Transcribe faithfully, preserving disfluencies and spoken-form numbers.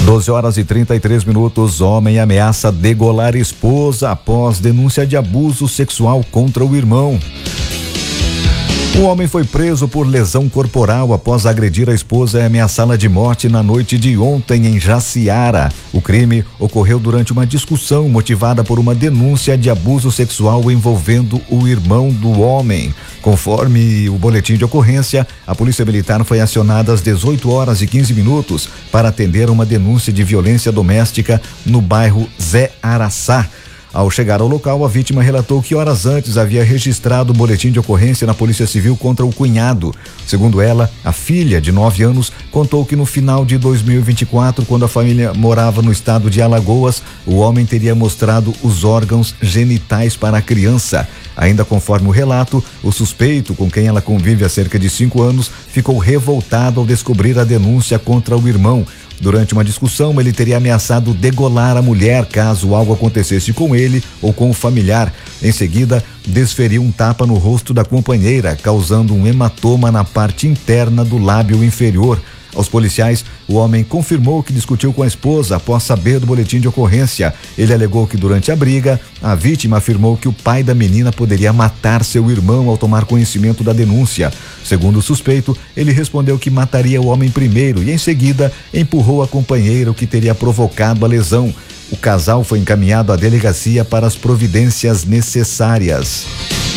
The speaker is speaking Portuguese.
doze horas e trinta e três minutos. Homem ameaça degolar esposa após denúncia de abuso sexual contra o irmão. Um homem foi preso por lesão corporal após agredir a esposa e ameaçá-la de morte na noite de ontem em Jaciara. O crime ocorreu durante uma discussão motivada por uma denúncia de abuso sexual envolvendo o irmão do homem. Conforme o boletim de ocorrência, a Polícia Militar foi acionada às dezoito horas e quinze minutos para atender uma denúncia de violência doméstica no bairro Zé Araçá. Ao chegar ao local, a vítima relatou que horas antes havia registrado o boletim de ocorrência na Polícia Civil contra o cunhado. Segundo ela, a filha, de nove anos, contou que no final de dois mil e vinte e quatro, quando a família morava no estado de Alagoas, o homem teria mostrado os órgãos genitais para a criança. Ainda conforme o relato, o suspeito, com quem ela convive há cerca de cinco anos, ficou revoltado ao descobrir a denúncia contra o irmão. Durante uma discussão, ele teria ameaçado degolar a mulher caso algo acontecesse com ele ou com o familiar. Em seguida, desferiu um tapa no rosto da companheira, causando um hematoma na parte interna do lábio inferior. Aos policiais, o homem confirmou que discutiu com a esposa após saber do boletim de ocorrência. Ele alegou que durante a briga, a vítima afirmou que o pai da menina poderia matar seu irmão ao tomar conhecimento da denúncia. Segundo o suspeito, ele respondeu que mataria o homem primeiro e, em seguida, empurrou a companheira, o que teria provocado a lesão. O casal foi encaminhado à delegacia para as providências necessárias.